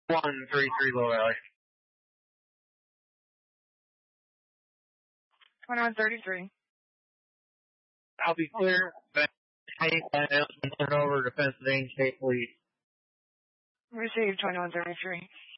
133 Low Valley. 2133. I'll be clear, but has been turned over to Pennsylvania State Police. Received 2133.